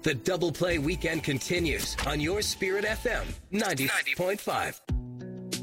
The Double Play Weekend continues on your Spirit FM 90.5.